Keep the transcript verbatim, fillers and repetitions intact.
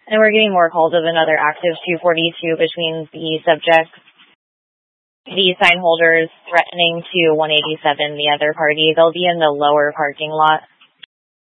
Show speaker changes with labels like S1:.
S1: And we're getting more calls of another active two forty-two between the subjects, the sign holders threatening to one eighty-seven the other party. They'll be in the lower parking lot